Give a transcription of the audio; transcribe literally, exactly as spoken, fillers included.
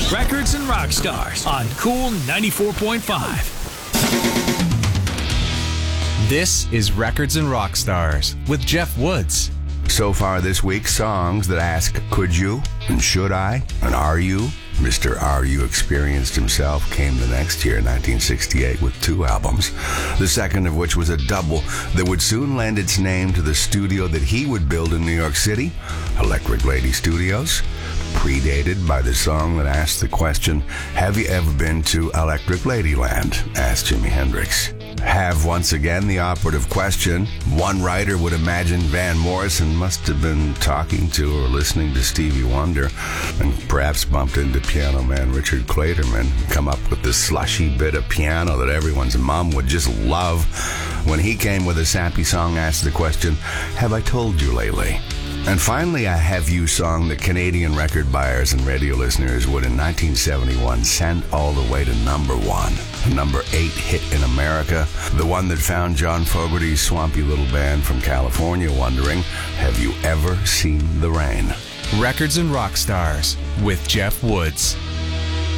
Records and Rock Stars on Cool ninety-four point five. This is Records and Rock Stars with Jeff Woods. So far this week, songs that ask, could you, and should I, and are you? Mister Are You experienced himself came the next year, nineteen sixty-eight, with two albums, the second of which was a double that would soon lend its name to the studio that he would build in New York City, Electric Lady Studios, predated by the song that asked the question, have you ever been to Electric Ladyland? Asked Jimi Hendrix. Have once again the operative question. One writer would imagine Van Morrison must have been talking to or listening to Stevie Wonder and perhaps bumped into piano man Richard Clayderman, come up with this slushy bit of piano that everyone's mom would just love. When he came with a sappy song, asked the question, have I told you lately? And finally, a Have You song that Canadian record buyers and radio listeners would in nineteen seventy-one send all the way to number one. A number eight hit in America, the one that found John Fogerty's swampy little band from California wondering, have you ever seen the rain? Records and Rock Stars with Jeff Woods.